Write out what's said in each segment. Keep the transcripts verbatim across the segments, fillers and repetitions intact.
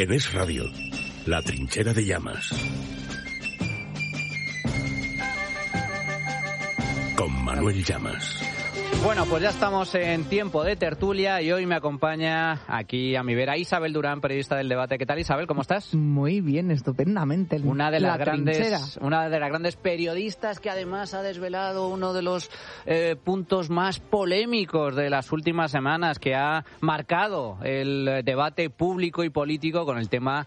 En Es Radio, La Trinchera de Llamas. Con Manuel Llamas. Bueno, pues ya estamos en tiempo de tertulia y hoy me acompaña aquí a mi vera Isabel Durán, periodista del Debate. ¿Qué tal, Isabel? ¿Cómo estás? Muy bien, estupendamente. Una de las la grandes, trinchera. una de las grandes periodistas que además ha desvelado uno de los eh, puntos más polémicos de las últimas semanas, que ha marcado el debate público y político con el tema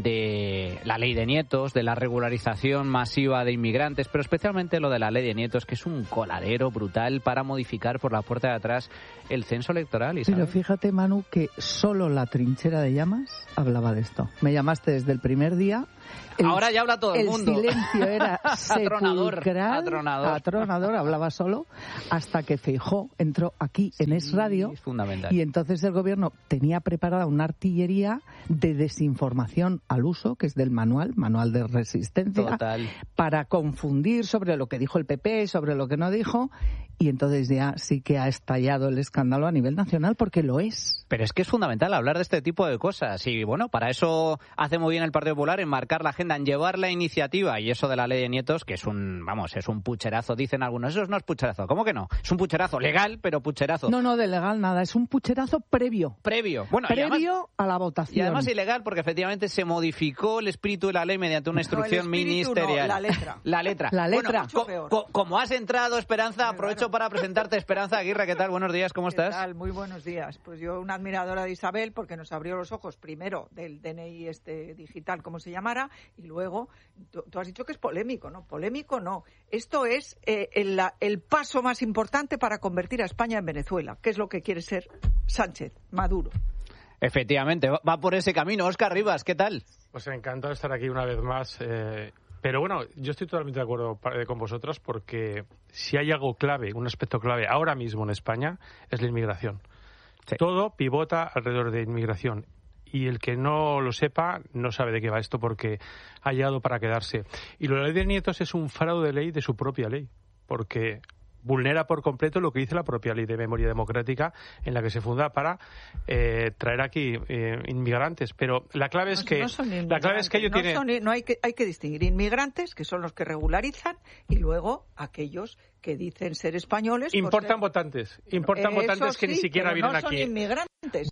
de la ley de nietos, de la regularización masiva de inmigrantes, pero especialmente lo de la ley de nietos, que es un coladero brutal para modificar por la puerta de atrás el censo electoral. ¿Isabel? Pero fíjate, Manu, que solo la Trinchera de Llamas hablaba de esto. Me llamaste desde el primer día. El, Ahora ya habla todo el, el mundo. El silencio era sepulcral, atronador, atronador, hablaba solo, hasta que Feijóo entró aquí sí, en Es Radio. Es fundamental. Y entonces el gobierno tenía preparada una artillería de desinformación al uso, que es del manual, manual de resistencia, Total. para confundir sobre lo que dijo el P P, sobre lo que no dijo, y entonces ya sí que ha estallado el escándalo a nivel nacional, porque lo es. Pero es que es fundamental hablar de este tipo de cosas, y bueno, para eso hace muy bien el Partido Popular en marcar la agenda, en llevar la iniciativa, y eso de la ley de nietos, que es un, vamos, es un pucherazo, dicen algunos. Eso no es pucherazo, ¿cómo que no? Es un pucherazo legal, pero pucherazo. No, no, de legal nada, es un pucherazo previo. Previo. Bueno, previo además, a la votación. Y además ilegal, porque efectivamente se modificó el espíritu de la ley mediante una instrucción no, el espíritu, ministerial. No, la letra. La letra. La letra. Bueno, co- co- como has entrado, Esperanza, aprovecho para presentarte. Esperanza Aguirre, ¿qué tal? Buenos días, ¿cómo estás? ¿Qué tal? Muy buenos días. Pues yo, una admiradora de Isabel, porque nos abrió los ojos primero del D N I este digital, como se llamara, y luego tú, tú has dicho que es polémico, ¿no? Polémico no. Esto es eh, el, el paso más importante para convertir a España en Venezuela, que es lo que quiere ser Sánchez, Maduro. Efectivamente, va por ese camino. Óscar Rivas, ¿qué tal? Pues encantado de estar aquí una vez más. Eh, pero bueno, yo estoy totalmente de acuerdo con vosotros, porque si hay algo clave, un aspecto clave ahora mismo en España, es la inmigración. Sí. Todo pivota alrededor de inmigración. Y el que no lo sepa no sabe de qué va esto, porque ha llegado para quedarse. Y la ley de nietos es un fraude de ley de su propia ley, porque vulnera por completo lo que dice la propia ley de memoria democrática, en la que se funda para eh, traer aquí eh, inmigrantes. Pero la clave es que no son la clave es que ellos no tienen son, no hay que hay que distinguir inmigrantes, que son los que regularizan, y luego aquellos que dicen ser españoles. Importan ser... votantes, importan Eso votantes que sí, ni siquiera vienen no aquí. No son inmigrantes.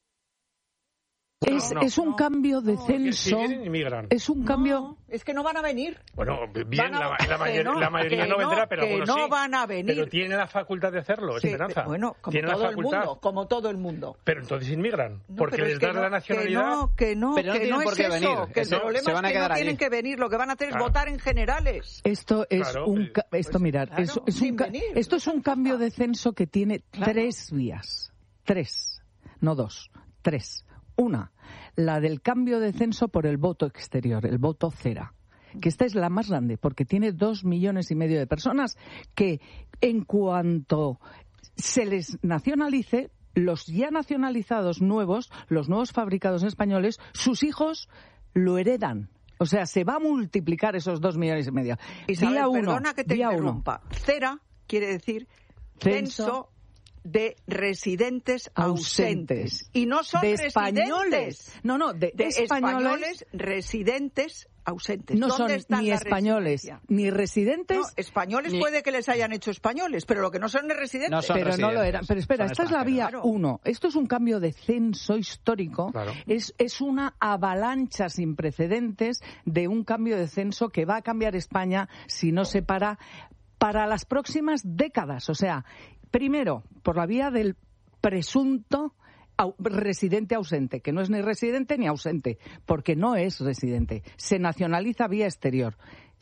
Es, no, no. es un cambio de no, censo. Si vienen, inmigran. Es un cambio. No, es que no van a venir. Bueno, bien, a, la, la, mayor, no, la mayoría no vendrá, pero que algunos no sí. van a venir. Pero tiene la facultad de hacerlo, sí, Esperanza. Bueno, como tiene todo la el facultad. mundo, como todo el mundo. Pero entonces inmigran, No, porque les das no, la nacionalidad. Que no, que no, pero no que no por es qué eso. venir. Que el No, problema se van a es que quedar no allí. tienen que venir. Lo que van a hacer Claro. es votar en generales. Esto es Claro, un ca- esto pues, mirad, claro, es, es un ca- venir, esto es un cambio de censo que tiene Claro. tres vías, tres, no dos, tres. Una, la del cambio de censo por el voto exterior, el voto cera, que esta es la más grande porque tiene dos millones y medio de personas que en cuanto se les nacionalice, los ya nacionalizados nuevos, los nuevos fabricados españoles, sus hijos lo heredan. O sea, se va a multiplicar esos dos millones y medio. Isabel, Día uno, perdona que te día interrumpa. uno. Cera quiere decir Censo. censo de residentes ausentes. Ausentes. Y no son de residentes. españoles. No, no, de, De españoles. españoles residentes ausentes. No son ¿Dónde está ni la españoles residencia? ni residentes. No, españoles ni... puede que les hayan hecho españoles, pero lo que no son es residentes. No son pero no lo eran. Pero espera, son esta es la vía claro. uno. Esto es un cambio de censo histórico. Claro. Es, es una avalancha sin precedentes de un cambio de censo que va a cambiar España si no se para para las próximas décadas. O sea, primero, por la vía del presunto au- residente ausente, que no es ni residente ni ausente, porque no es residente. Se nacionaliza vía exterior.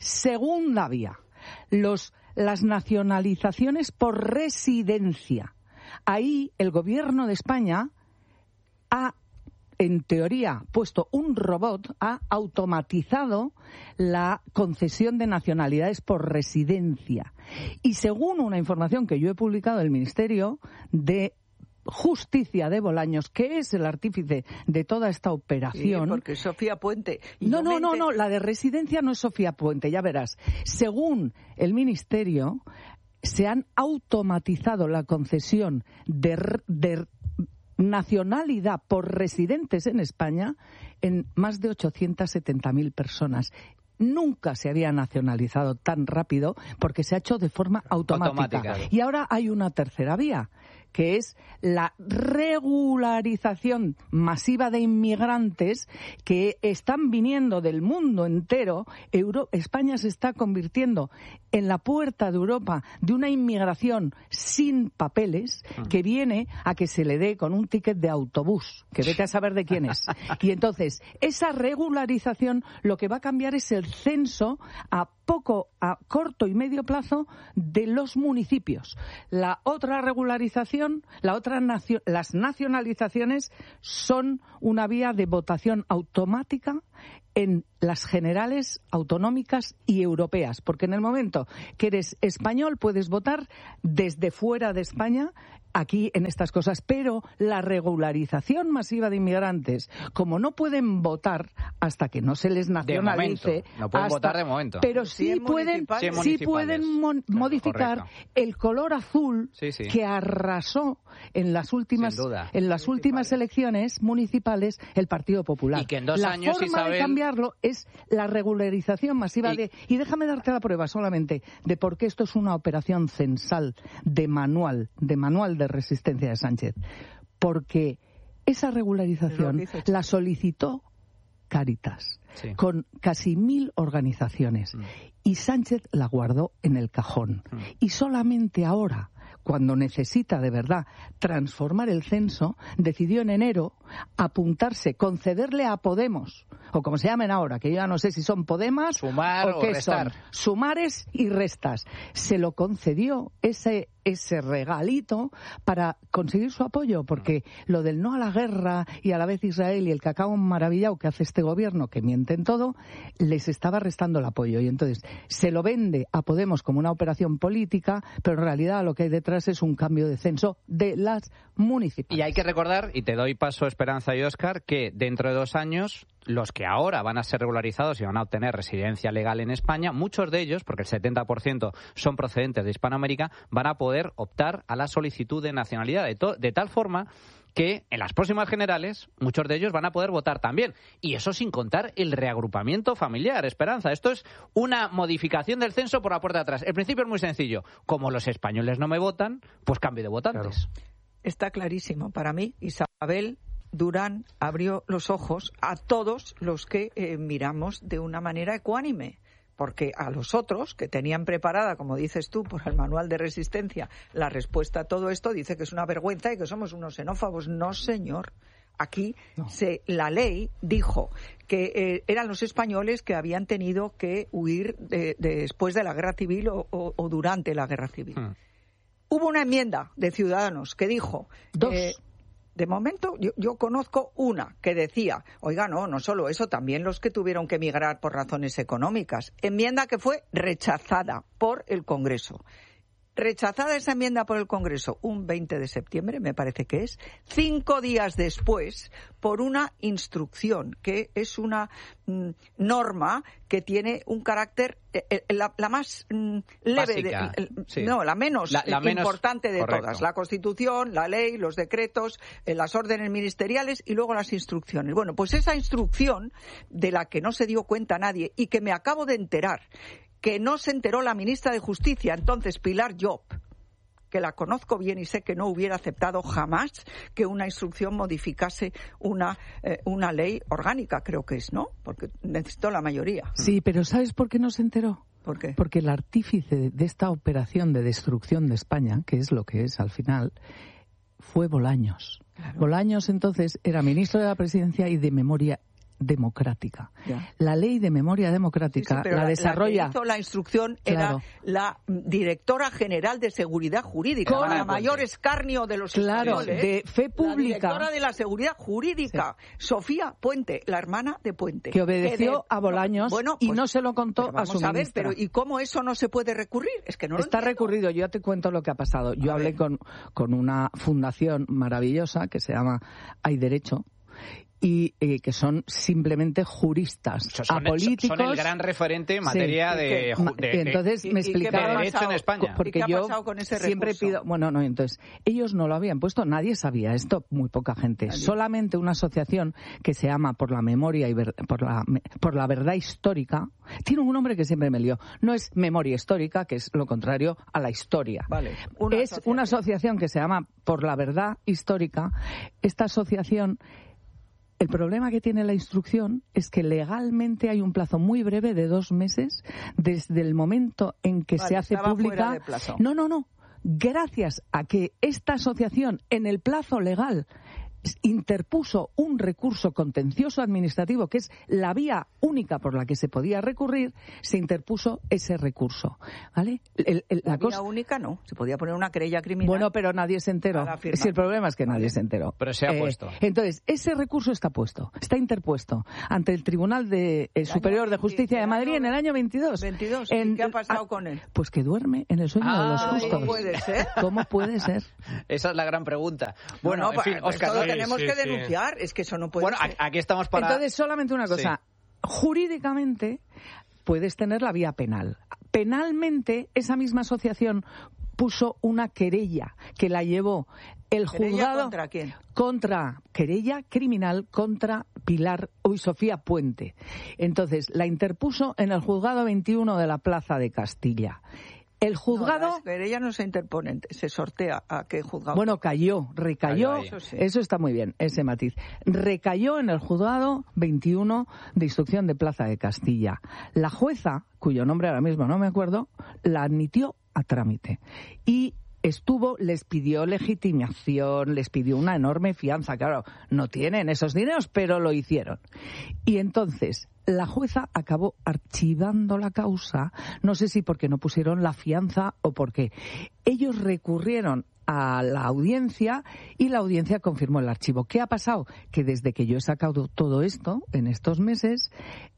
Segunda vía, los, las nacionalizaciones por residencia. Ahí el gobierno de España ha, en teoría, puesto un robot, ha automatizado la concesión de nacionalidades por residencia. Y según una información que yo he publicado del Ministerio de Justicia de Bolaños, que es el artífice de toda esta operación. Sí, porque es Sofía Puente. Y No, no, no, mente... no, la de residencia no es Sofía Puente, ya verás. Según el Ministerio, se han automatizado la concesión de, de nacionalidad por residentes en España en más de ochocientas setenta mil personas. Nunca se había nacionalizado tan rápido porque se ha hecho de forma automática. automática. Y ahora hay una tercera vía, que es la regularización masiva de inmigrantes que están viniendo del mundo entero. Euro- España se está convirtiendo en la puerta de Europa de una inmigración sin papeles que viene a que se le dé con un ticket de autobús, que vete a saber de quién es. Y entonces, esa regularización lo que va a cambiar es el censo a poco, a corto y medio plazo de los municipios. La otra regularización, la otra nacio, las nacionalizaciones son una vía de votación automática en las generales, autonómicas y europeas, porque en el momento que eres español puedes votar desde fuera de España aquí en estas cosas, pero la regularización masiva de inmigrantes, como no pueden votar hasta que no se les nacionalice, de momento, no pueden hasta, votar de momento, pero sí, sí pueden, sí pueden mon- claro, modificar correcto. El color azul sí, sí. que arrasó en las últimas en las últimas elecciones municipales el Partido Popular. Y que en dos la años, forma Isabel... de cambiarlo es la regularización masiva y... de y déjame darte la prueba solamente de por qué esto es una operación censal de manual, de manual de resistencia de Sánchez, porque esa regularización la solicitó Cáritas sí. con casi mil organizaciones mm. y Sánchez la guardó en el cajón mm. y solamente ahora, cuando necesita de verdad transformar el censo, decidió en enero apuntarse, concederle a Podemos, o como se llamen ahora, que yo ya no sé si son Podemas Sumar o qué o restar. son, sumares y restas. Se lo concedió ese ese regalito para conseguir su apoyo, porque lo del no a la guerra y a la vez Israel y el cacao maravillado que hace este gobierno, que miente en todo, les estaba restando el apoyo. Y entonces se lo vende a Podemos como una operación política, pero en realidad lo que hay detrás es un cambio de censo de las municipales. Y hay que recordar, y te doy paso, Esperanza y Óscar, que dentro de dos años los que ahora van a ser regularizados y van a obtener residencia legal en España, muchos de ellos, porque el setenta por ciento son procedentes de Hispanoamérica, van a poder optar a la solicitud de nacionalidad, de, to- de tal forma que en las próximas generales muchos de ellos van a poder votar también. Y eso sin contar el reagrupamiento familiar, Esperanza. Esto es una modificación del censo por la puerta de atrás. El principio es muy sencillo. Como los españoles no me votan, pues cambio de votantes. Claro. Está clarísimo. Para mí, Isabel Durán abrió los ojos a todos los que eh, miramos de una manera ecuánime. Porque a los otros, que tenían preparada, como dices tú, por el manual de resistencia, la respuesta a todo esto, dice que es una vergüenza y que somos unos xenófobos. No, señor. Aquí no. se, la ley dijo que eh, eran los españoles que habían tenido que huir de, de después de la guerra civil o, o, o durante la guerra civil. Hmm. Hubo una enmienda de Ciudadanos que dijo... Dos. Eh, De momento, yo, yo conozco una que decía, oiga, no, no solo eso, también los que tuvieron que emigrar por razones económicas. Enmienda que fue rechazada por el Congreso. Rechazada esa enmienda por el Congreso un veinte de septiembre, me parece que es, cinco días después, por una instrucción, que es una mm, norma que tiene un carácter, eh, la, la más mm, leve, de, eh, sí. no, la menos la, la importante menos, de correcto. Todas. La Constitución, la ley, los decretos, eh, las órdenes ministeriales y luego las instrucciones. Bueno, pues esa instrucción, de la que no se dio cuenta nadie y que me acabo de enterar, que no se enteró la ministra de Justicia, entonces Pilar Llop, que la conozco bien y sé que no hubiera aceptado jamás que una instrucción modificase una, eh, una ley orgánica, creo que es, ¿no? Porque necesitó la mayoría. Sí, pero ¿sabes por qué no se enteró? ¿Por qué? Porque el artífice de esta operación de destrucción de España, que es lo que es al final, fue Bolaños. Claro. Bolaños entonces era ministro de la Presidencia y de Memoria Democrática. Ya. La ley de memoria democrática sí, sí, la, la desarrolla. La que hizo la instrucción claro. era la directora general de seguridad jurídica, con la mayor escarnio de los claro, españoles. De fe pública. La directora de la seguridad jurídica, sí. Sofía Puente, la hermana de Puente. Que obedeció que de, a Bolaños bueno, y pues, no se lo contó a su a ver, ministra. Pero ¿y cómo eso no se puede recurrir? Es que no Está lo recurrido. Yo te cuento lo que ha pasado. Yo a hablé con, con una fundación maravillosa que se llama Hay Derecho, y eh, que son simplemente juristas, son, apolíticos. Son el gran referente en materia sí, de, de, de, de... Entonces y, me y, explicaron... de derecho en España. Porque ¿Y qué ha yo pasado con ese siempre recurso? pido... Bueno, no, entonces, ellos no lo habían puesto, nadie sabía esto, muy poca gente. Nadie. Solamente una asociación que se llama Por la Memoria y Ver... por, la... por la Verdad Histórica, tiene un nombre que siempre me lió. No es memoria histórica, que es lo contrario a la historia. Vale. Una es asociación. una asociación que se llama Por la Verdad Histórica. Esta asociación... El problema que tiene la instrucción es que legalmente hay un plazo muy breve de dos meses desde el momento en que Vale, se hace estaba fuera pública. de plazo. No, no, no. Gracias a que esta asociación, en el plazo legal, interpuso un recurso contencioso administrativo, que es la vía única por la que se podía recurrir, se interpuso ese recurso, ¿vale? El, el, la la vía cosa... única no, se podía poner una querella criminal. Bueno, pero nadie se enteró. Si el problema es que nadie vale. se enteró. Pero se ha eh, puesto. Entonces, ese recurso está puesto, está interpuesto ante el Tribunal de, eh, Superior de Justicia de Madrid en el año veintidós. veintidós. En, ¿Y qué ha pasado a, con él? Pues que duerme en el sueño Ah, de los justos. ¿Cómo puede ser? ¿Cómo puede ser? Esa es la gran pregunta. Bueno, no, no, en fin, pues Óscar, esto lo sí, tenemos sí, que sí. denunciar, es que eso no puede bueno, ser. aquí estamos para... Entonces, solamente una cosa. Sí. Jurídicamente puedes tener la vía penal. Penalmente, esa misma asociación puso una querella que la llevó el ¿Querella juzgado... contra quién? Contra, querella criminal contra Pilar, uy, Sofía Puente. Entonces, la interpuso en el juzgado veintiuno de la Plaza de Castilla. El juzgado... No, las querellas no se interponen, se sortea a qué juzgado. Bueno, cayó, recayó, Cayó ahí. eso, sí. Eso está muy bien, ese matiz. Recayó en el juzgado veintiuno de instrucción de Plaza de Castilla. La jueza, cuyo nombre ahora mismo no me acuerdo, la admitió a trámite. Y estuvo, les pidió legitimación, les pidió una enorme fianza. Claro, no tienen esos dineros, pero lo hicieron. Y entonces... La jueza acabó archivando la causa, no sé si porque no pusieron la fianza o porque ellos recurrieron a la audiencia y la audiencia confirmó el archivo. ¿Qué ha pasado? Que desde que yo he sacado todo esto, en estos meses,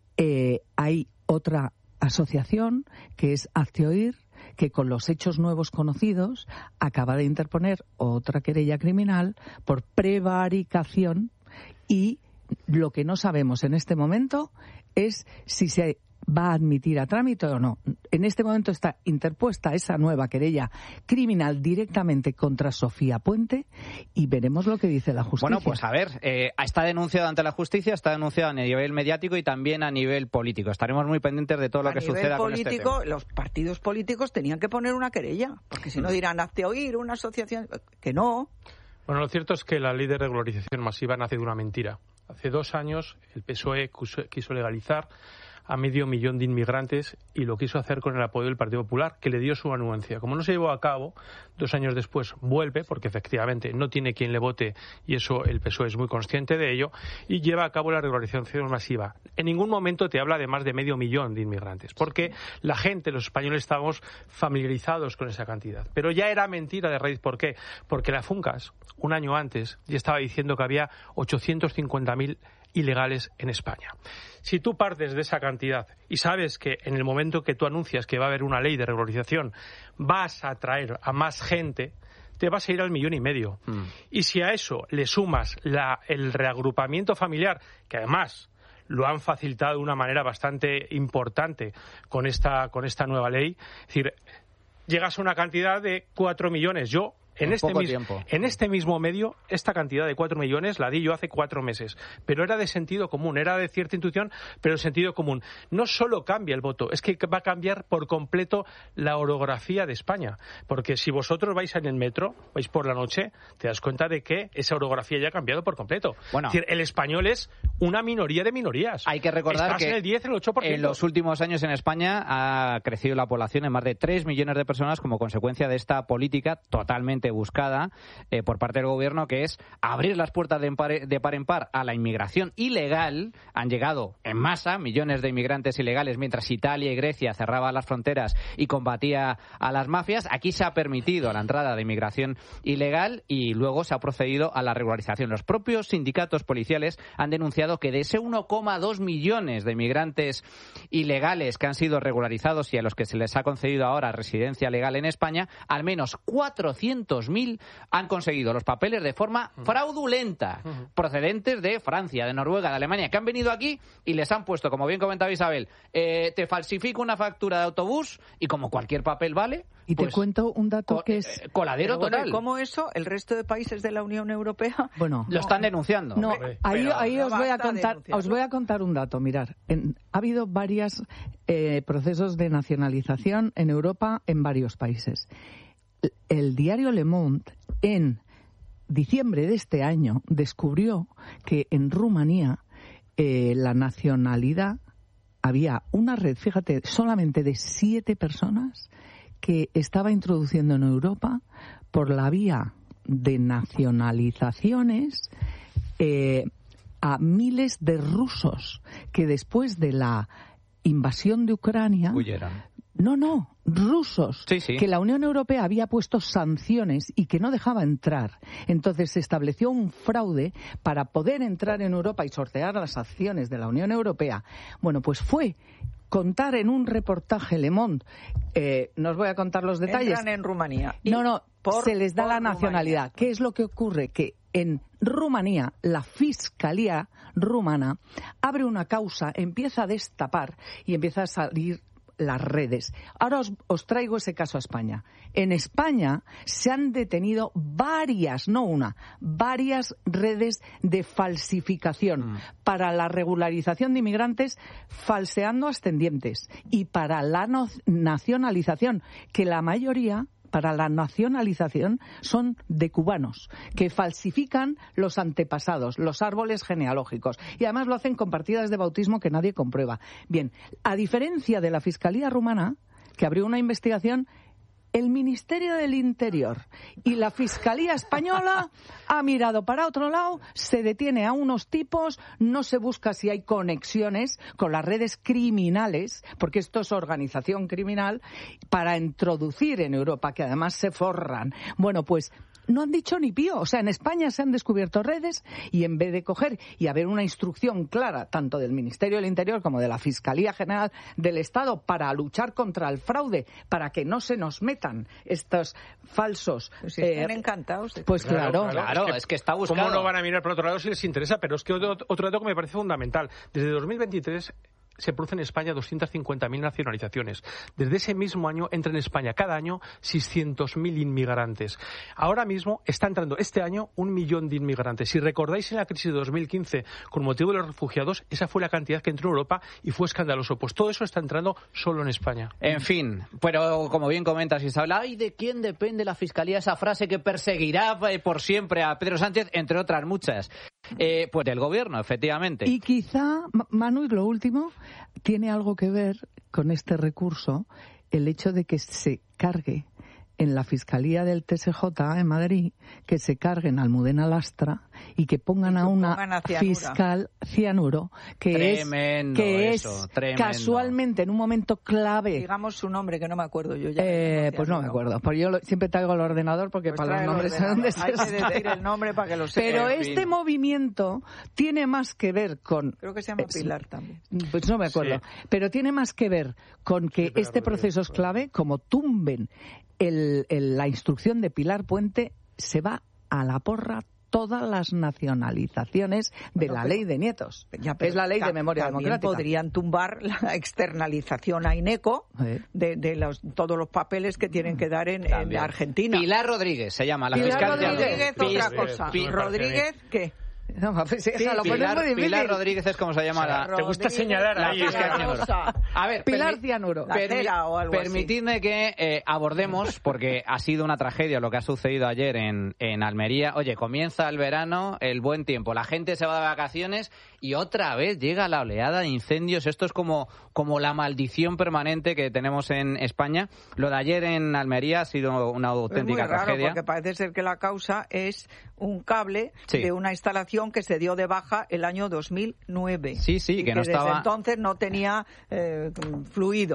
eh, hay otra asociación que es Hazte Oír, que con los hechos nuevos conocidos acaba de interponer otra querella criminal por prevaricación y lo que no sabemos en este momento es si se va a admitir a trámite o no. En este momento está interpuesta esa nueva querella criminal directamente contra Sofía Puente y veremos lo que dice la justicia. Bueno, pues a ver, eh, está denunciado ante la justicia, está denunciado a nivel mediático y también a nivel político. Estaremos muy pendientes de todo lo a que suceda político, con este tema. Los partidos políticos tenían que poner una querella, porque si no dirán, hazte oír, una asociación... Que no. Bueno, lo cierto es que la ley de regularización masiva nace de una mentira. Hace dos años el P S O E quiso legalizar a medio millón de inmigrantes y lo quiso hacer con el apoyo del Partido Popular, que le dio su anuencia. Como no se llevó a cabo, dos años después vuelve, porque efectivamente no tiene quien le vote y eso el P S O E es muy consciente de ello, y lleva a cabo la regularización masiva. En ningún momento te habla de más de medio millón de inmigrantes, porque la gente, los españoles, estamos familiarizados con esa cantidad. Pero ya era mentira de raíz. ¿Por qué? Porque la FUNCAS, un año antes, ya estaba diciendo que había ochocientos cincuenta mil ilegales en España. Si tú partes de esa cantidad y sabes que en el momento que tú anuncias que va a haber una ley de regularización vas a atraer a más gente, te vas a ir al millón y medio. Mm. Y si a eso le sumas la, el reagrupamiento familiar, que además lo han facilitado de una manera bastante importante con esta, con esta nueva ley, es decir, llegas a una cantidad de cuatro millones. Yo En este, mis, en este mismo medio, esta cantidad de cuatro millones la di yo hace cuatro meses. Pero era de sentido común, era de cierta intuición, pero de sentido común. No solo cambia el voto, es que va a cambiar por completo la orografía de España. Porque si vosotros vais en el metro, vais por la noche, te das cuenta de que esa orografía ya ha cambiado por completo. Bueno, es decir, el español es una minoría de minorías. Hay que recordar Estás que en el diez, el ocho por ciento. En los últimos años en España ha crecido la población en más de tres millones de personas como consecuencia de esta política totalmente buscada eh, por parte del gobierno, que es abrir las puertas de, empare, de par en par a la inmigración ilegal. Han llegado en masa millones de inmigrantes ilegales mientras Italia y Grecia cerraban las fronteras y combatía a las mafias. Aquí se ha permitido la entrada de inmigración ilegal y luego se ha procedido a la regularización. Los propios sindicatos policiales han denunciado denunciado que de ese uno coma dos millones de inmigrantes ilegales que han sido regularizados y a los que se les ha concedido ahora residencia legal en España, al menos cuatrocientos mil han conseguido los papeles de forma fraudulenta, procedentes de Francia, de Noruega, de Alemania, que han venido aquí y les han puesto, como bien comentaba Isabel, eh, te falsifico una factura de autobús y como cualquier papel vale... Y te pues, cuento un dato co- que es... eh, coladero Pero bueno, total. ¿y cómo eso? ¿El resto de países de la Unión Europea? Bueno, Lo están denunciando. No, Hombre, ahí, pero ahí no os voy a basta contar, denunciarlo. os voy a contar un dato. Mirar, en- ha habido varios eh, procesos de nacionalización en Europa en varios países. El, el diario Le Monde en diciembre de este año descubrió que en Rumanía eh, la nacionalidad había una red, fíjate, solamente de siete personas que estaba introduciendo en Europa por la vía de nacionalizaciones eh, a miles de rusos que después de la invasión de Ucrania... Huyeron. No, no, rusos, Sí, sí. que la Unión Europea había puesto sanciones y que no dejaba entrar. Entonces se estableció un fraude para poder entrar en Europa y sortear las acciones de la Unión Europea. Bueno, pues fue contar en un reportaje Le Monde, eh, no os voy a contar los detalles. Entran en Rumanía. Y No, no, por- se les da por la Rumanía. nacionalidad. ¿Qué es lo que ocurre? Que en Rumanía, la Fiscalía rumana abre una causa, empieza a destapar y empieza a salir las redes. Ahora os, os traigo ese caso a España. En España se han detenido varias, no una, varias redes de falsificación Mm. para la regularización de inmigrantes falseando ascendientes y para la no- nacionalización, que la mayoría para la nacionalización son de cubanos, que falsifican los antepasados, los árboles genealógicos, y además lo hacen con partidas de bautismo que nadie comprueba. Bien, a diferencia de la Fiscalía rumana, que abrió una investigación, el Ministerio del Interior y la Fiscalía Española ha mirado para otro lado, se detiene a unos tipos, no se busca si hay conexiones con las redes criminales, porque esto es organización criminal, para introducir en Europa, que además se forran. Bueno, pues no han dicho ni pío. O sea, en España se han descubierto redes y en vez de coger y haber una instrucción clara, tanto del Ministerio del Interior como de la Fiscalía General del Estado, para luchar contra el fraude, para que no se nos metan estos falsos... Pues si están eh, encantados. de- pues claro, Claro, es que está buscado. ¿Cómo no van a mirar por otro lado si les interesa? Pero es que otro, otro dato que me parece fundamental. Desde dos mil veintitrés se producen en España doscientas cincuenta mil nacionalizaciones. Desde ese mismo año entran en España cada año seiscientos mil inmigrantes. Ahora mismo está entrando este año un millón de inmigrantes. Si recordáis en la crisis de dos mil quince, con motivo de los refugiados, esa fue la cantidad que entró en Europa y fue escandaloso. Pues todo eso está entrando solo en España. En fin, pero como bien comentas, Isabel, ¿ay de quién depende la Fiscalía? Esa frase que perseguirá eh, por siempre a Pedro Sánchez, entre otras muchas. Eh, pues del gobierno, efectivamente. Y quizá, Ma- Manu, y lo último, tiene algo que ver con este recurso el hecho de que se cargue en la Fiscalía del T S J en Madrid, que se carguen a Almudena Lastra y que pongan a una pongan a cianura. fiscal cianuro, que Tremendo es, que eso, es tremendo. casualmente en un momento clave. Digamos su nombre, que no me acuerdo yo ya. Eh, pues no me acuerdo, porque yo lo- siempre traigo el ordenador porque Pues para los trae el nombres ordenador. son Hay que desastres. decir el nombre para que lo sepa. Pero En este fin. movimiento tiene más que ver con... Creo que se llama es- Pilar también. Pues no me acuerdo. Sí. Pero tiene más que ver con que Sí, Pilar este Rodríguez, proceso es claro. clave, como tumben el- el- la instrucción de Pilar Puente, se va a la porra todas las nacionalizaciones de Bueno, la pero- ley de nietos. Ya, pero es la ley de ta- memoria también democrática. podrían tumbar la externalización a INECO Eh. de, de los, todos los papeles que tienen que dar en, en También. Argentina. Pilar Rodríguez se llama la Pilar fiscal. Rodríguez, Pi- otra Pi- cosa. Pi- Rodríguez, ¿qué? No, pues esa lo pones Pilar, muy difícil. Pilar Rodríguez es como se llama la... Te gusta Rodríguez, señalar la ahí. fiscal es que- cianuro. A ver, Pilar permi- Cianuro. La cera o algo así. permitidme que eh, abordemos, porque ha sido una tragedia lo que ha sucedido ayer en, en Almería. Oye, comienza el verano, el buen tiempo, la gente se va de vacaciones y otra vez llega la oleada de incendios. Esto es como, como la maldición permanente que tenemos en España. Lo de ayer en Almería ha sido una Es muy auténtica raro tragedia. porque parece ser que la causa es un cable Sí. de una instalación que se dio de baja el año dos mil nueve. Sí, sí, y que no desde estaba- entonces no tenía eh, fluido.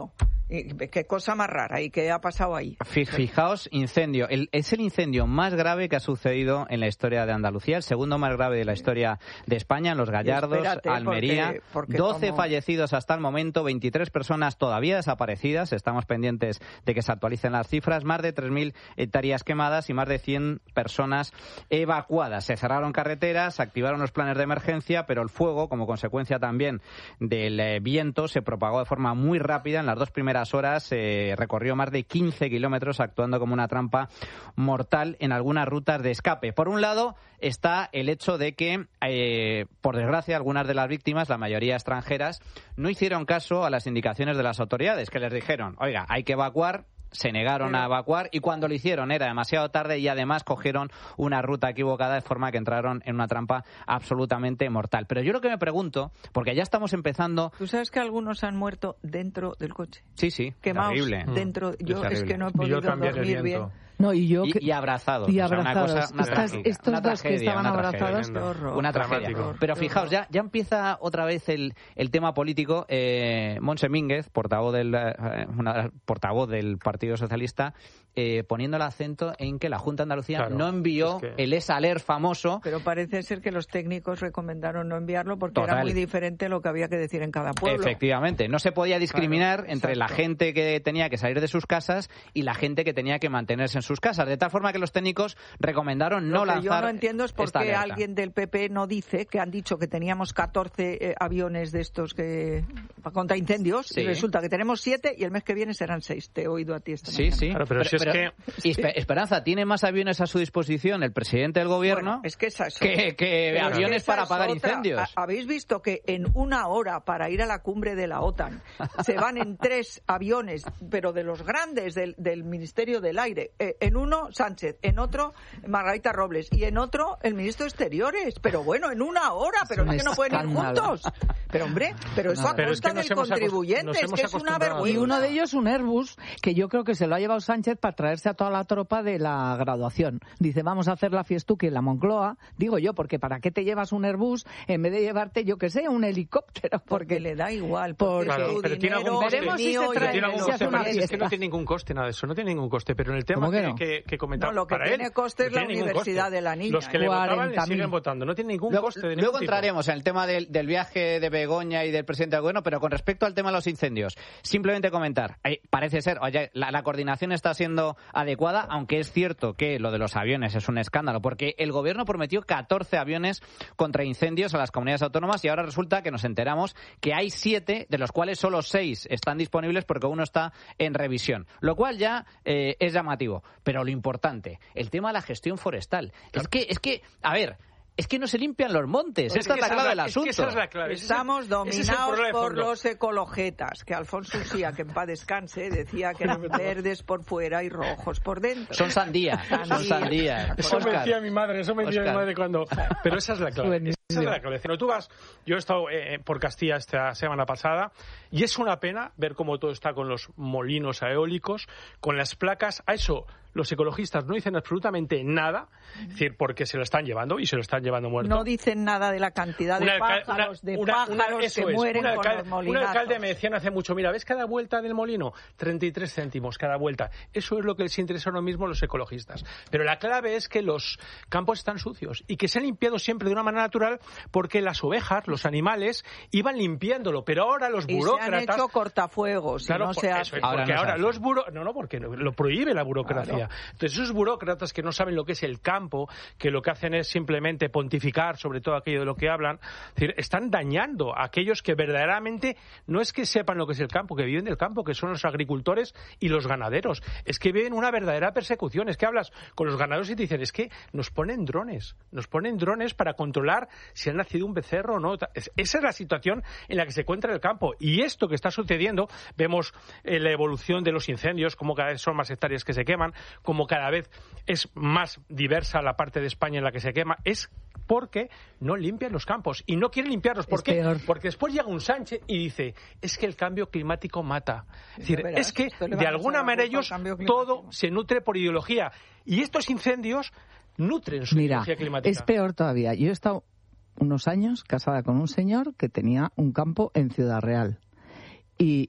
Y qué cosa más rara. ¿Y qué ha pasado ahí? Fijaos, incendio. El, es el incendio más grave que ha sucedido en la historia de Andalucía, el segundo más grave de la historia de España, en Los Gallardos, espérate, Almería. Porque, porque doce como... fallecidos hasta el momento, veintitrés personas todavía desaparecidas. Estamos pendientes de que se actualicen las cifras. Más de tres mil hectáreas quemadas y más de cien personas evacuadas. Se cerraron carreteras, se activaron los planes de emergencia, pero el fuego, como consecuencia también del eh, viento, se propagó de forma muy rápida. En las dos primeras horas eh, recorrió más de quince kilómetros, actuando como una trampa mortal en algunas rutas de escape. Por un lado está el hecho de que, eh, por desgracia, algunas de las víctimas, la mayoría extranjeras, no hicieron caso a las indicaciones de las autoridades, que les dijeron, oiga, hay que evacuar. Se negaron Pero... a evacuar y cuando lo hicieron era demasiado tarde y además cogieron una ruta equivocada de forma que entraron en una trampa absolutamente mortal. Pero yo lo que me pregunto, porque ya estamos empezando... ¿Tú sabes que algunos han muerto dentro del coche? Sí, sí, quemados terrible. Dentro... Yo es, es que no he podido dormir bien. No, y yo que... y, y abrazados. Y abrazados. O sea, una cosa, una Estas, tragedia, estos una dos tragedia, que estaban una abrazados. Tragedia, una tragedia. Pero fijaos, ya, ya empieza otra vez el, el tema político. Eh, Montse Mínguez, portavoz del, eh, una, portavoz del Partido Socialista, eh, poniendo el acento en que la Junta de Andalucía claro, no envió es que... el ESALER famoso. Pero parece ser que los técnicos recomendaron no enviarlo porque Total. Era muy diferente lo que había que decir en cada pueblo. Efectivamente. No se podía discriminar claro, entre la gente que tenía que salir de sus casas y la gente que tenía que mantenerse en sus casas. De tal forma que los técnicos recomendaron no lanzar. Lo que yo no entiendo es por qué alerta. Alguien del P P no dice que han dicho que teníamos catorce eh, aviones de estos que contra incendios sí. Y resulta que tenemos siete y el mes que viene serán seis. Te he oído a ti esta Sí, mañana. sí. Claro, pero, pero si es pero, que... Y Esperanza, ¿tiene más aviones a su disposición el presidente del gobierno bueno, es que, esa es que, que aviones es que para apagar otra. incendios? ¿Habéis visto que en una hora para ir a la cumbre de la OTAN se van en tres aviones, pero de los grandes del, del Ministerio del Aire? Eh, en uno Sánchez, en otro Margarita Robles y en otro el ministro de Exteriores. Pero bueno, en una hora, pero es, es que no pueden ir juntos. Pero hombre, pero eso a costa del contribuyente, es que es una vergüenza. Y uno de ellos un Airbus, que yo creo que se lo ha llevado Sánchez para traerse a toda la tropa de la graduación. Dice, vamos a hacer la fiestuki en la Moncloa. Digo yo, porque ¿para qué te llevas un Airbus en vez de llevarte, yo que sé, un helicóptero? Porque, porque le da igual. Porque claro, pero tiene algún coste. Veremos si se trae, tiene algún si coste, hace una es que no tiene ningún coste nada de eso, no tiene ningún coste. Pero en el tema que, que, no? que, que comentaba no, lo que para tiene él, coste es no la universidad de la niña. Los que le votaban le siguen votando, no tiene ningún luego, coste de Luego ningún entraremos tipo. en el tema del, del viaje de Begoña y del presidente del gobierno, pero con respecto al tema de los incendios, simplemente comentar, eh, parece ser, oye, la, la coordinación está siendo adecuada, aunque es cierto que lo de los aviones es un escándalo, porque el gobierno prometió catorce aviones contra incendios a las comunidades autónomas y ahora resulta que nos enteramos que hay siete, de los cuales solo seis están disponibles porque uno está en revisión, lo cual ya eh, es llamativo. Pero lo importante, el tema de la gestión forestal. Claro. Es que, es que, a ver... Es que no se limpian los montes. Pues Esta es la clave del asunto. Es que esa es la clave. Estamos dominados por los ecologetas, que Alfonso Usía, que en paz descanse, decía que eran verdes por fuera y rojos por dentro. Son sandías. Sandía. Son sandías. Eso Oscar. me decía mi madre, eso me decía Oscar. mi madre cuando... Pero esa es la clave. Esa es la clave. No, tú vas... Yo he estado eh, por Castilla esta semana pasada y es una pena ver cómo todo está con los molinos eólicos, con las placas. A eso... Los ecologistas no dicen absolutamente nada, es decir, porque se lo están llevando y se lo están llevando muerto. No dicen nada de la cantidad de pájaros, de una, una, pájaros que mueren alcalde, con los molinazos. Un alcalde me decían hace mucho, mira, ¿ves cada vuelta del molino? treinta y tres céntimos cada vuelta. Eso es lo que les interesa ahora mismo a los ecologistas. Pero la clave es que los campos están sucios y que se han limpiado siempre de una manera natural porque las ovejas, los animales, iban limpiándolo. Pero ahora los burócratas... Y se han hecho cortafuegos. Claro, no por, se eso, hace. porque ahora, no ahora los buro... No, no, porque lo, lo prohíbe la burocracia. Claro. Entonces esos burócratas que no saben lo que es el campo, que lo que hacen es simplemente pontificar sobre todo aquello de lo que hablan, es decir, están dañando a aquellos que verdaderamente no es que sepan lo que es el campo, que viven del campo, que son los agricultores y los ganaderos. Es que viven una verdadera persecución. Es que hablas con los ganaderos y te dicen, es que nos ponen drones, nos ponen drones para controlar si ha nacido un becerro o no. Esa es la situación en la que se encuentra el campo. Y esto que está sucediendo, vemos eh, la evolución de los incendios, como cada vez son más hectáreas que se queman, como cada vez es más diversa la parte de España en la que se quema, es porque no limpian los campos y no quieren limpiarlos. ¿Por qué? Porque después llega un Sánchez y dice, es que el cambio climático mata. Es decir, verás, es que de alguna manera ellos todo se nutre por ideología y estos incendios nutren su Mira, ideología climática. Es peor todavía. Yo he estado unos años casada con un señor que tenía un campo en Ciudad Real y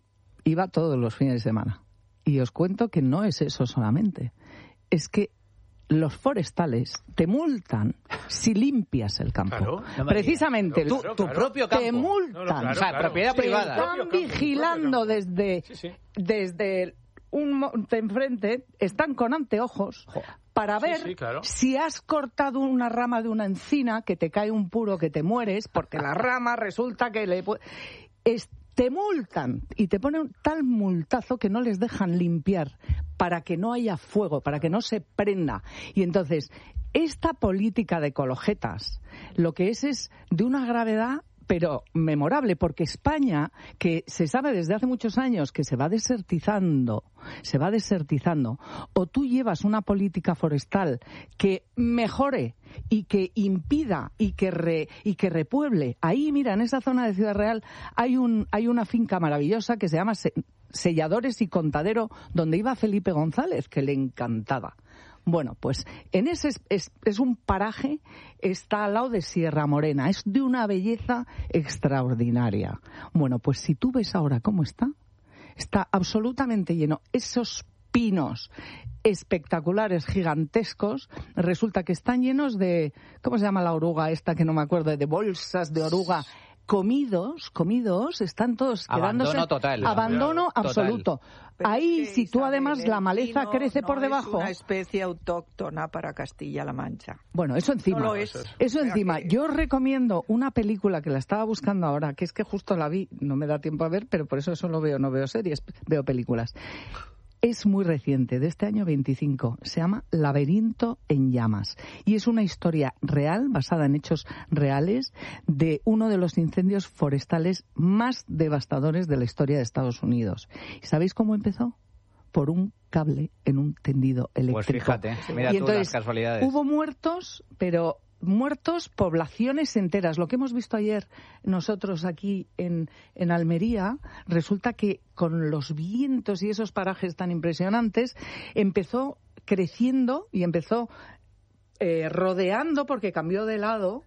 iba todos los fines de semana. Y os cuento que no es eso solamente. Es que los forestales te multan si limpias el campo. Claro. No Precisamente, tu, claro, tu claro. propio campo. te multan. No, no, claro, o sea, claro. propiedad Te privada. están Propio campo, vigilando propio campo. desde, Sí, sí. desde un monte enfrente, están con anteojos para Sí, ver sí, claro. si has cortado una rama de una encina, que te cae un puro, que te mueres, porque la rama resulta que le... pu- es- te multan y te ponen tal multazo que no les dejan limpiar para que no haya fuego, para que no se prenda. Y entonces, esta política de ecologetas, lo que es es de una gravedad pero memorable, porque España, que se sabe desde hace muchos años que se va desertizando, se va desertizando, o tú llevas una política forestal que mejore y que impida y que re, y que repueble. Ahí, mira, en esa zona de Ciudad Real hay un hay una finca maravillosa que se llama Se- Selladores y Contadero, donde iba Felipe González, que le encantaba. Bueno, pues en ese es, es, es un paraje, está al lado de Sierra Morena, es de una belleza extraordinaria. Bueno, pues si tú ves ahora cómo está, está absolutamente lleno. Esos pinos espectaculares, gigantescos, resulta que están llenos de, ¿cómo se llama la oruga esta que no me acuerdo? De bolsas de oruga. Comidos, comidos, están todos Abandono quedándose... total. Abandono Total. absoluto. Pero Ahí, es que, si tú Isabel, además el la maleza pino crece no por debajo... es una especie autóctona para Castilla-La Mancha. Bueno, eso encima. No lo es. Eso O sea encima. que- Yo os recomiendo una película que la estaba buscando ahora, que es que justo la vi, no me da tiempo a ver, pero por eso solo veo, no veo series, veo películas. Es muy reciente, de este año veinticinco. Se llama Laberinto en llamas. Y es una historia real, basada en hechos reales, de uno de los incendios forestales más devastadores de la historia de Estados Unidos. ¿Y sabéis cómo empezó? Por un cable en un tendido eléctrico. Pues fíjate, mira Y tú entonces, las casualidades. hubo muertos, pero muertos poblaciones enteras. Lo que hemos visto ayer nosotros aquí en, en Almería, resulta que con los vientos y esos parajes tan impresionantes, empezó creciendo y empezó eh, rodeando porque cambió de lado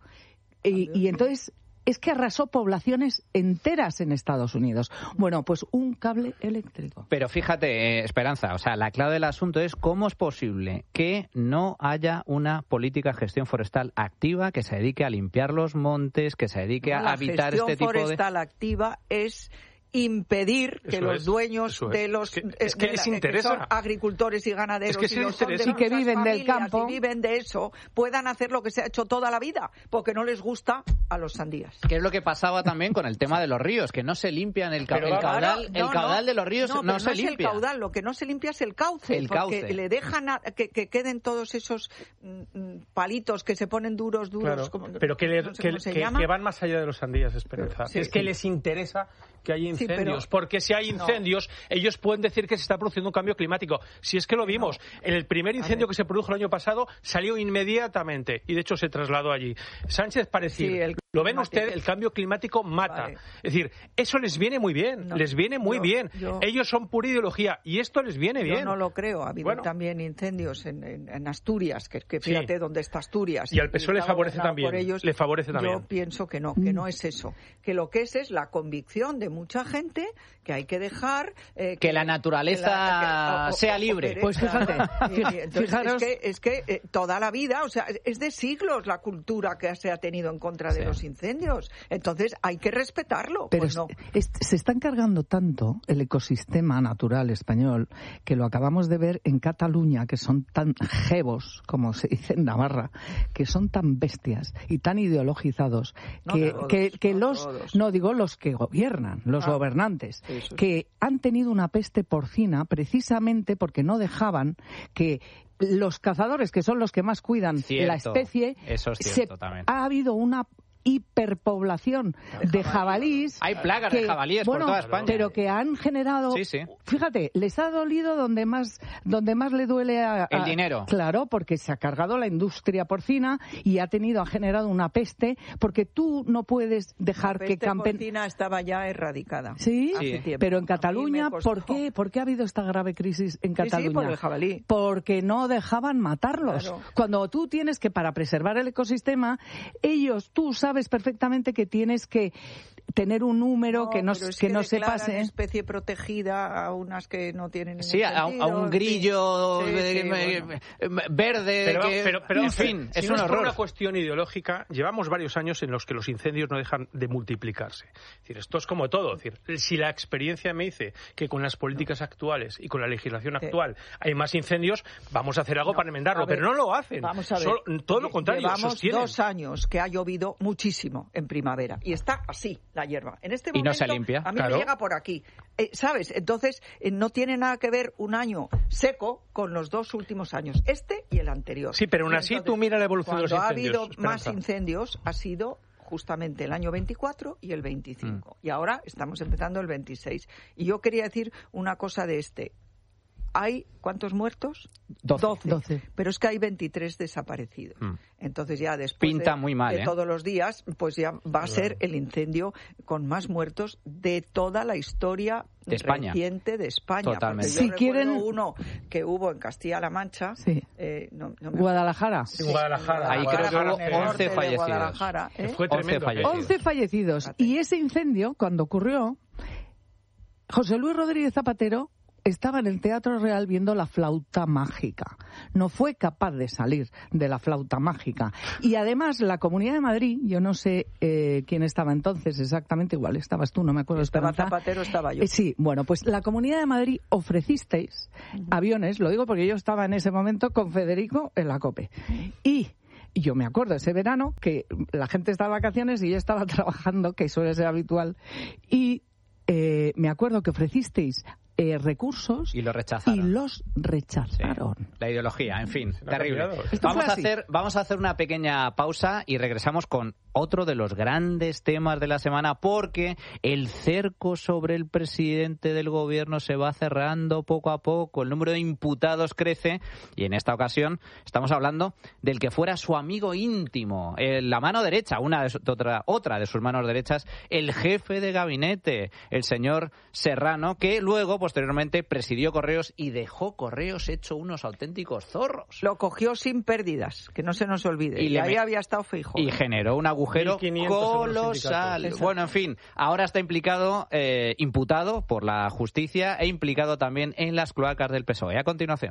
y, y entonces es que arrasó poblaciones enteras en Estados Unidos. Bueno, pues un cable eléctrico. Pero fíjate, eh, Esperanza, o sea, la clave del asunto es cómo es posible que no haya una política de gestión forestal activa que se dedique a limpiar los montes, que se dedique No, a la habitar este tipo de... gestión forestal activa es impedir que Eso los es, dueños eso es. de los Es que- es que de les la- interesa. son agricultores y ganaderos Es que y, les lo son de interesa. Y que muchas viven del familias campo. y viven de eso, puedan hacer lo que se ha hecho toda la vida porque no les gusta a los sandías. Que es lo que pasaba también con el tema de los ríos, que no se limpian el, ca- Pero el va- caudal, Claro, el caudal no, de los ríos no, no, pero no se es limpia. el caudal, lo que no se limpia es el cauce, El porque cauce. le dejan a- que, que queden todos esos mm, mm, palitos que se ponen duros, duros. Claro, como- pero que, le- no sé que- cómo se que- llama. que van más allá de los sandías, Esperanza. Sí, es que sí. les interesa que haya Sí, pero- incendios, porque si hay incendios, ellos pueden decir que se está produciendo un cambio climático. Si es que lo vimos, en el primer incendio que se produjo el año pasado salió inmediatamente y de hecho se trasladó allí. Sánchez parecía, Sí, el ¿lo ven climático. ustedes? El cambio climático mata. Vale. Es decir, eso les viene muy bien, No, les viene muy yo- bien. yo- ellos son pura ideología y esto les viene bien. Yo no lo creo. Ha habido Bueno. también incendios en, en- en Asturias, que, que Sí. fíjate dónde está Asturias. Y al P S O E le está favorece gobernado también, por ellos. le favorece también. Yo pienso que no, que no es eso. Que lo que es es la convicción de mucha gente que hay que dejar... eh, Que la naturaleza sea libre. querer- Pues fíjate, Y- y entonces fijaros- Es que, es que eh, toda la vida, o sea, es de siglos la cultura que se ha tenido en contra de Sí. los incendios. Entonces hay que respetarlo. Pero Pues no. es- es- se está encargando tanto el ecosistema natural español que lo acabamos de ver en Cataluña, que son tan jevos, como se dice en Navarra, que son tan bestias y tan ideologizados No que, todos, que, que no los, todos. no digo los que gobiernan, los Ah, gobernantes, eso sí. que han tenido una peste porcina precisamente porque no dejaban que los cazadores, que son los que más cuidan Cierto, la especie, eso es se- cierto también. ha habido una hiperpoblación de jabalíes. Hay plagas de jabalíes por bueno, toda España. pero que han generado... Sí, sí. Fíjate, les ha dolido donde más donde más le duele a, a- El dinero. Claro, porque se ha cargado la industria porcina y ha tenido, ha generado una peste, porque tú no puedes dejar La que peste campen... porcina estaba ya erradicada. Sí, Sí. Hace tiempo. pero A en mí Cataluña, me costó. ¿por qué? ¿Por qué ha habido esta grave crisis en Sí, sí, Cataluña? por el jabalí. Porque no dejaban matarlos. Claro. Cuando tú tienes que, para preservar el ecosistema, ellos, tú sabes perfectamente que tienes que tener un número no, que no, que, que no se pase. Especie protegida a unas que no tienen ningún sí, sentido. Sí, a, a un grillo sí, de, sí, de, bueno. verde. Pero, que, pero, pero, en fin, si es no un es por horror. una cuestión ideológica, llevamos varios años en los que los incendios no dejan de multiplicarse. Es decir, esto es como todo. Es decir, si la experiencia me dice que con las políticas actuales y con la legislación actual sí. hay más incendios, vamos a hacer algo no, para enmendarlo. Ver, pero no lo hacen. Vamos a ver. Solo, todo lo contrario. Llevamos sostienen. dos años que ha llovido muchísimo en primavera y está así la hierba. En este y momento, no se limpia. A mí claro. me llega por aquí. Eh, ¿Sabes? Entonces, eh, no tiene nada que ver un año seco con los dos últimos años, este y el anterior. Sí, pero aún así entonces, tú mira la evolución de los incendios. Cuando ha habido Esperanza. más incendios, ha sido justamente el año veinticuatro y el veinticinco. Mm. Y ahora estamos empezando el veintiséis. Y yo quería decir una cosa de este. ¿Hay cuántos muertos? doce. doce. Pero es que hay veintitrés desaparecidos. Mm. Entonces ya después Pinta de, muy mal, de ¿eh? todos los días, pues ya va a ser el incendio con más muertos de toda la historia de España. reciente de España. Totalmente. Porque yo si quieren uno que hubo en Castilla-La Mancha. Sí. Eh, no, no me... Guadalajara. Sí, Guadalajara. Ahí creo que hubo once fallecidos. ¿eh? Fue tremendo. once fallecidos. once fallecidos. Y ese incendio, cuando ocurrió, José Luis Rodríguez Zapatero estaba en el Teatro Real viendo La Flauta Mágica. No fue capaz de salir de La Flauta Mágica. Y además la Comunidad de Madrid, yo no sé eh, quién estaba entonces exactamente, igual estabas tú, no me acuerdo. Estaba Esperanza. Zapatero, estaba yo. Eh, sí, bueno, pues la Comunidad de Madrid ofrecisteis uh-huh. aviones, lo digo porque yo estaba en ese momento con Federico en la COPE. Y Y yo me acuerdo ese verano que la gente estaba de vacaciones y yo estaba trabajando, que suele ser habitual, y eh, me acuerdo que ofrecisteis Eh, recursos y, lo rechazaron. y los rechazaron. Sí. La ideología, en fin, sí, terrible. Vamos a, hacer, vamos a hacer una pequeña pausa y regresamos con otro de los grandes temas de la semana, porque el cerco sobre el presidente del gobierno se va cerrando poco a poco, el número de imputados crece y en esta ocasión estamos hablando del que fuera su amigo íntimo, eh, la mano derecha, una de su, otra, otra de sus manos derechas, el jefe de gabinete, el señor Serrano, que luego posteriormente presidió Correos y dejó Correos hecho unos auténticos zorros. Lo cogió sin pérdidas, que no se nos olvide. Y, y ahí me... había estado Feijóo. Y generó un agujero colosal. Bueno, en fin, ahora está implicado, eh, imputado por la justicia e implicado también en las cloacas del P S O E. A continuación.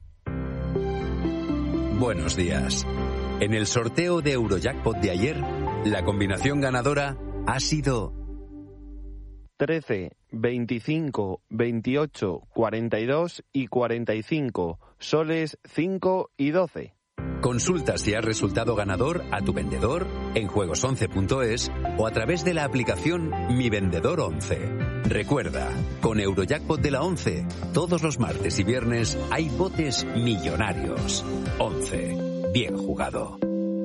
Buenos días. En el sorteo de Eurojackpot de ayer, la combinación ganadora ha sido trece, veinticinco, veintiocho, cuarenta y dos y cuarenta y cinco, soles cinco y doce. Consulta si has resultado ganador a tu vendedor en juegos once punto es o a través de la aplicación Mi Vendedor once. Recuerda, con Eurojackpot de la once, todos los martes y viernes hay botes millonarios. once. Bien jugado.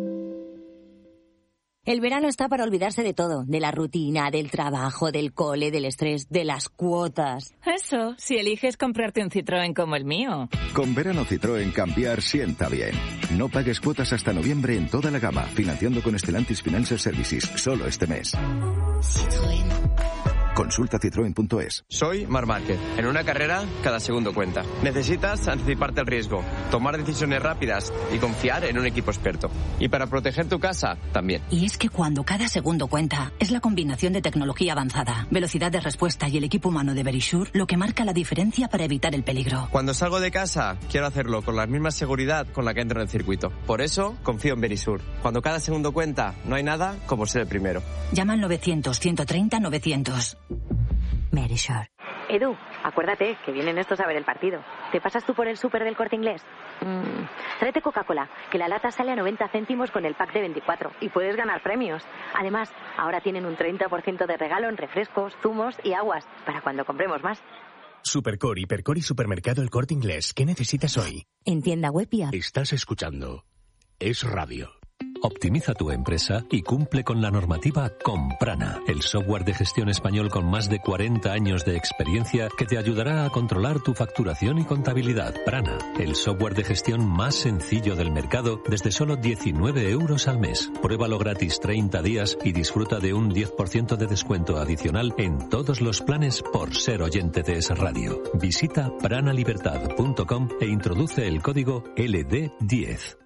El verano está para olvidarse de todo, de la rutina, del trabajo, del cole, del estrés, de las cuotas. Eso, si eliges comprarte un Citroën como el mío. Con verano Citroën cambiar sienta bien. No pagues cuotas hasta noviembre en toda la gama, financiando con Stellantis Financial Services, solo este mes. Citroën. Consulta citroen punto es. Soy Marc Márquez. En una carrera, cada segundo cuenta. Necesitas anticiparte al riesgo, tomar decisiones rápidas y confiar en un equipo experto. Y para proteger tu casa, también. Y es que cuando cada segundo cuenta, es la combinación de tecnología avanzada, velocidad de respuesta y el equipo humano de Verisure lo que marca la diferencia para evitar el peligro. Cuando salgo de casa, quiero hacerlo con la misma seguridad con la que entro en el circuito. Por eso, confío en Verisure. Cuando cada segundo cuenta, no hay nada como ser el primero. Llama al novecientos, ciento treinta, novecientos. Verisure. Edu, acuérdate que vienen estos a ver el partido. ¿Te pasas tú por el súper del Corte Inglés? Mm, tráete Coca-Cola, que la lata sale a noventa céntimos con el pack de veinticuatro y puedes ganar premios. Además, ahora tienen un treinta por ciento de regalo en refrescos, zumos y aguas para cuando compremos más. Supercor, Hipercor y Supermercado El Corte Inglés. ¿Qué necesitas hoy? En tienda web y app. Estás escuchando Es Radio. Optimiza tu empresa y cumple con la normativa con Prana, el software de gestión español con más de cuarenta años de experiencia que te ayudará a controlar tu facturación y contabilidad. Prana, el software de gestión más sencillo del mercado desde solo diecinueve euros al mes. Pruébalo gratis treinta días y disfruta de un diez por ciento de descuento adicional en todos los planes por ser oyente de Es Radio. Visita prana libertad punto com e introduce el código L D diez.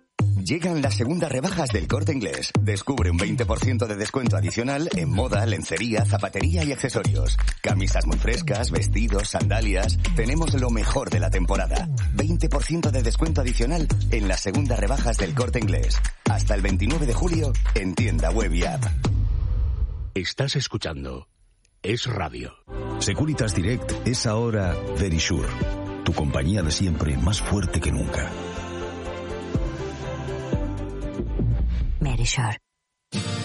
Llegan las segundas rebajas del Corte Inglés. Descubre un veinte por ciento de descuento adicional en moda, lencería, zapatería y accesorios. Camisas muy frescas, vestidos, sandalias. Tenemos lo mejor de la temporada. veinte por ciento de descuento adicional en las segundas rebajas del Corte Inglés. Hasta el veintinueve de julio en tienda web y app. Estás escuchando Es Radio. Securitas Direct es ahora Verisure, tu compañía de siempre más fuerte que nunca. Verisure.